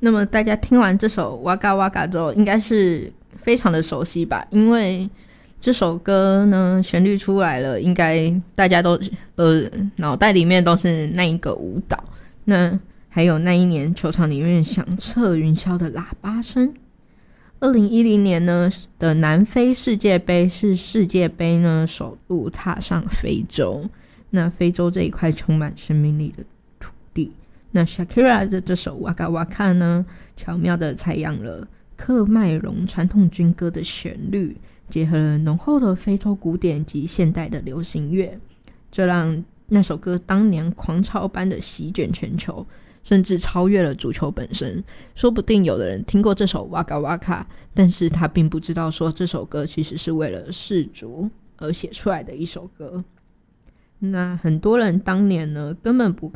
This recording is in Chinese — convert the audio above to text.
那么大家听完这首 Waka Waka 之后应该是非常的熟悉吧，因为这首歌呢旋律出来了，应该大家都脑袋里面都是那一个舞蹈，那还有那一年球场里面响彻云霄的喇叭声。2010年呢的南非世界杯是世界杯呢首度踏上非洲，那非洲这一块充满生命力的土地，那 Shakira 的这首 Waka Waka 呢巧妙地采样了喀麦隆传统军歌的旋律，结合了浓厚的非洲古典及现代的流行乐，这让那首歌当年狂潮般的席卷全球，甚至超越了足球本身。说不定有的人听过这首 Waka Waka， 但是他并不知道说这首歌其实是为了世足而写出来的一首歌。那很多人当年呢根本不